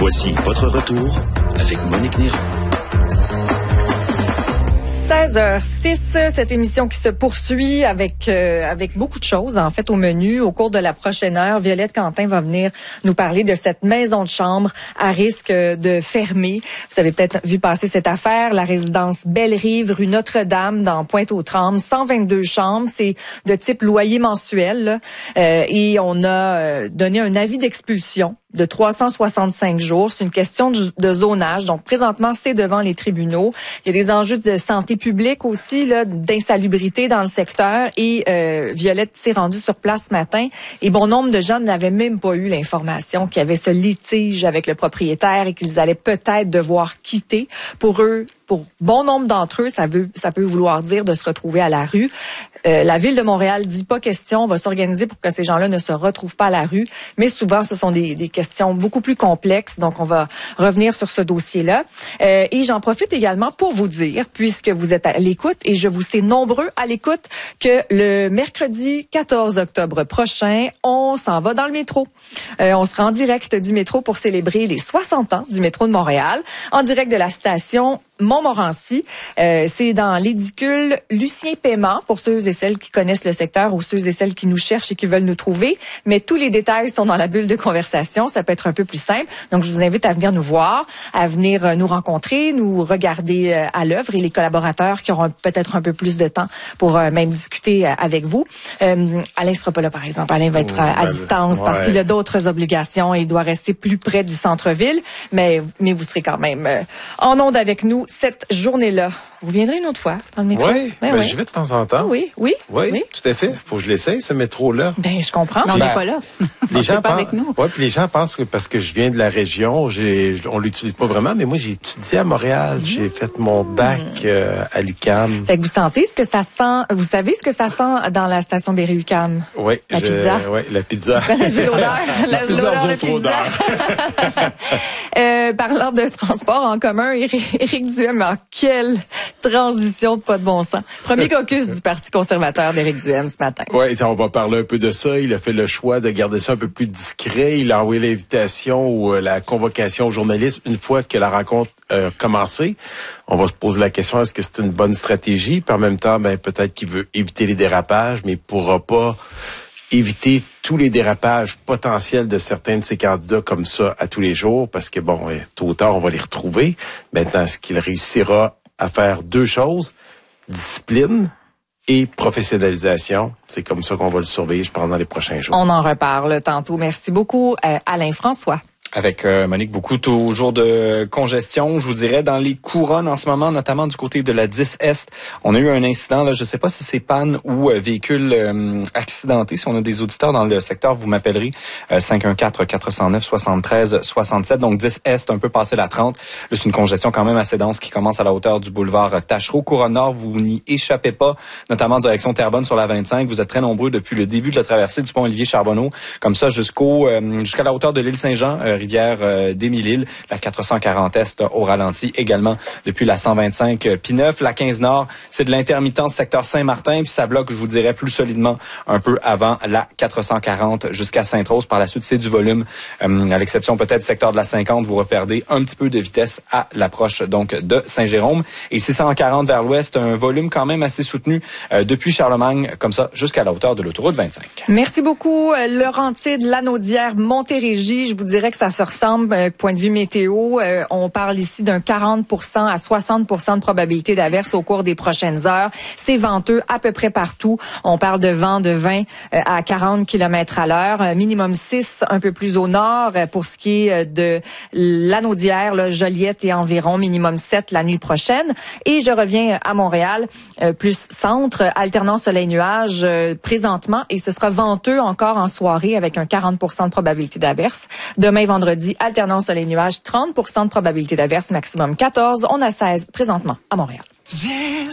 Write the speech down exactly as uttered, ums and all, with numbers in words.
Voici votre retour avec Monique Néron. seize heures six, cette émission qui se poursuit avec euh, avec beaucoup de choses en fait au menu. Au cours de la prochaine heure, Violette Quentin va venir nous parler de cette maison de chambre à risque de fermer. Vous avez peut-être vu passer cette affaire, la résidence Belle-Rive, rue Notre-Dame, dans Pointe-aux-Trembles, cent vingt-deux chambres, c'est de type loyer mensuel là. Euh, et on a euh, donné un avis d'expulsion de trois cent soixante-cinq jours. C'est une question de, de zonage. Donc, présentement, c'est devant les tribunaux. Il y a des enjeux de santé publique aussi, là, d'insalubrité dans le secteur. Et euh, Violette s'est rendue sur place ce matin. Et bon nombre de gens n'avaient même pas eu l'information qu'il y avait ce litige avec le propriétaire et qu'ils allaient peut-être devoir quitter. Pour eux, pour bon nombre d'entre eux, ça veut, ça peut vouloir dire de se retrouver à la rue. Euh, la Ville de Montréal dit pas question, on va s'organiser pour que ces gens-là ne se retrouvent pas à la rue. Mais souvent, ce sont des, des questions beaucoup plus complexes. Donc, on va revenir sur ce dossier-là. Euh, et j'en profite également pour vous dire, puisque vous êtes à l'écoute, et je vous sais nombreux à l'écoute, que le mercredi quatorze octobre prochain, on s'en va dans le métro. Euh, on sera en direct du métro pour célébrer les soixante ans du métro de Montréal, en direct de la station Montmorency. Euh, c'est dans l'édicule Lucien Paiement, pour ceux et celles qui connaissent le secteur ou ceux et celles qui nous cherchent et qui veulent nous trouver. Mais tous les détails sont dans la bulle de conversation. Ça peut être un peu plus simple. Donc, je vous invite à venir nous voir, à venir euh, nous rencontrer, nous regarder euh, à l'œuvre et les collaborateurs qui auront peut-être un peu plus de temps pour euh, même discuter euh, avec vous. Euh, Alain sera pas là, par exemple. Alain va être à, à distance ouais. parce qu'il a d'autres obligations et il doit rester plus près du centre-ville. Mais, mais vous serez quand même euh, en onde avec nous cette journée-là. Vous viendrez une autre fois dans le métro? Oui, ben, ben, oui. Je vais de temps en temps. Oui, oui. Oui, oui. tout à fait. Faut que je l'essaye, ce métro-là. Ben, je comprends. Mais on n'est ben, pas là. Les gens pas pensent, avec nous. Ouais, puis les gens pensent que parce que je viens de la région, j'ai, on l'utilise pas vraiment, mais moi, j'ai étudié à Montréal. Mmh. J'ai fait mon bac mmh. euh, à l'U Q A M. Fait que vous sentez ce que ça sent, vous savez ce que ça sent dans la station Berry-U Q A M? Oui. La je, pizza. Oui, la pizza. C'est l'odeur. la, l'odeur de pizza. euh, parlant de transport en commun, Éric Duhem, en quelle transition de pas de bon sens. Premier caucus du Parti conservateur d'Éric Duhem ce matin. Oui, on va parler un peu de ça. Il a fait le choix de garder ça un peu plus discret. Il a envoyé l'invitation ou euh, la convocation aux journalistes une fois que la rencontre a commencé. On va se poser la question, est-ce que c'est une bonne stratégie? Puis en même temps, ben peut-être qu'il veut éviter les dérapages, mais il pourra pas éviter tous les dérapages potentiels de certains de ces candidats comme ça à tous les jours, parce que bon, tôt ou tard, on va les retrouver. Maintenant, est-ce qu'il réussira à faire deux choses? Discipline et professionnalisation. C'est comme ça qu'on va le surveiller pendant les prochains jours. On en reparle tantôt. Merci beaucoup, euh, Alain François. Avec euh, Monique, beaucoup toujours de congestion, je vous dirais, dans les couronnes en ce moment, notamment du côté de la dix Est. On a eu un incident, là, je ne sais pas si c'est panne ou euh, véhicule euh, accidenté. Si on a des auditeurs dans le secteur, vous m'appellerez euh, cinq un quatre, quatre zéro neuf, sept trois six sept. Donc dix Est, un peu passé la trente. Là, c'est une congestion quand même assez dense qui commence à la hauteur du boulevard Tachereau. Couronne Nord, vous n'y échappez pas, notamment en direction Terrebonne sur la vingt-cinq. Vous êtes très nombreux depuis le début de la traversée du pont Olivier-Charbonneau, comme ça jusqu'au euh, jusqu'à la hauteur de l'île Saint-Jean, euh, rivière euh, d'Émile-Île, la quatre cent quarante Est au ralenti également depuis la cent vingt-cinq euh, P-neuf. La quinze Nord, c'est de l'intermittence secteur Saint-Martin, puis ça bloque, je vous dirais, plus solidement un peu avant la quatre cent quarante jusqu'à Sainte-Rose. Par la suite, c'est du volume, euh, à l'exception peut-être secteur de la cinquante, vous reperdez un petit peu de vitesse à l'approche donc de Saint-Jérôme. Et six cent quarante vers l'ouest, un volume quand même assez soutenu euh, depuis Charlemagne, comme ça, jusqu'à la hauteur de l'autoroute vingt-cinq. Merci beaucoup, Laurentides, Lanaudière, Montérégie. Je vous dirais que ça se ressemble, euh, point de vue météo. Euh, on parle ici d'un quarante pour cent à soixante pour cent de probabilité d'averse au cours des prochaines heures. C'est venteux à peu près partout. On parle de vent de vingt euh, à quarante kilomètres à l'heure. Euh, minimum six un peu plus au nord. Euh, pour ce qui est de Lanaudière, là, Joliette et environ, minimum sept la nuit prochaine. Et je reviens à Montréal, euh, plus centre, alternance soleil-nuage euh, présentement. Et ce sera venteux encore en soirée avec un quarante pour cent de probabilité d'averse. Demain, vendredi, alternance soleil-nuage, trente pour cent de probabilité d'averse, maximum quatorze. On a seize présentement à Montréal. Yes.